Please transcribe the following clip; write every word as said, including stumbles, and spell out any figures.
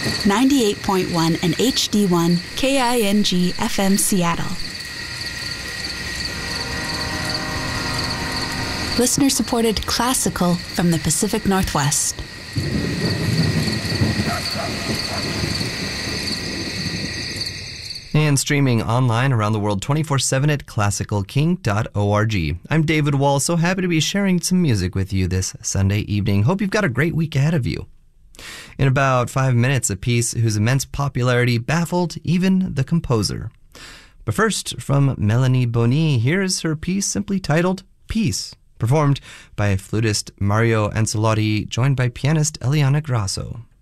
ninety-eight point one and H D one K I N G F M Seattle. Listener-supported classical from the Pacific Northwest. And streaming online around the world twenty-four seven at classical king dot org. I'm David Wall, so happy to be sharing some music with you this Sunday evening. Hope you've got a great week ahead of you. In about five minutes, a piece whose immense popularity baffled even the composer. But first, from Melanie Boni, here's her piece simply titled Peace, performed by flutist Mario Ancelotti, joined by pianist Eliana Grasso.